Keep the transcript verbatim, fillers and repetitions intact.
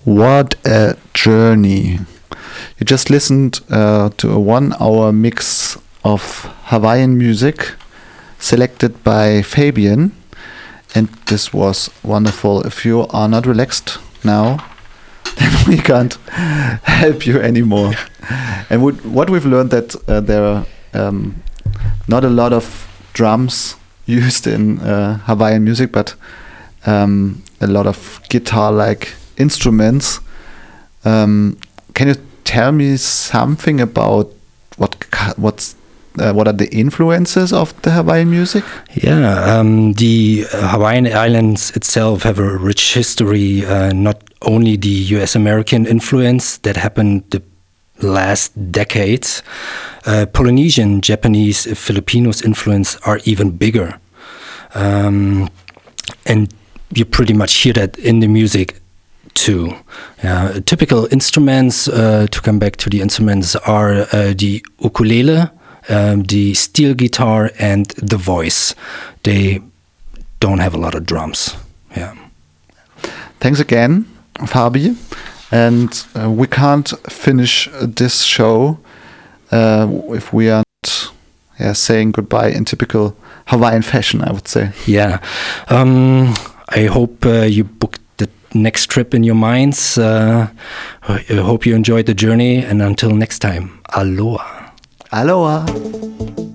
What a journey. You just listened uh, to a one-hour mix of Hawaiian music selected by Fabian, and this was wonderful. If you are not relaxed now, then we can't help you anymore. And what, what we've learned that uh, there are um, not a lot of drums used in uh, Hawaiian music, but um, a lot of guitar-like instruments. Um, can you tell me something about what what's uh, what are the influences of the Hawaiian music? Yeah, um, the Hawaiian Islands itself have a rich history. Uh, not only the U S American influence that happened the last decades, uh, Polynesian, Japanese, Filipinos influence are even bigger, um, and you pretty much hear that in the music too. Uh, typical instruments, uh, to come back to the instruments, are uh, the ukulele, um, the steel guitar, and the voice. They don't have a lot of drums. Yeah. Thanks again, Fabi. And uh, we can't finish this show uh, if we are not yeah, saying goodbye in typical Hawaiian fashion, I would say. Yeah. Um, I hope uh, you booked the next trip in your minds. Uh, I hope you enjoyed the journey. And until next time, aloha. Aloha.